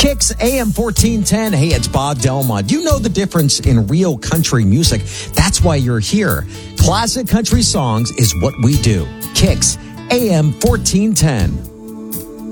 Kicks AM 1410. Hey, it's Bob Delmont. You know the difference in real country music. That's why you're here. Classic country songs is what we do. Kicks AM 1410.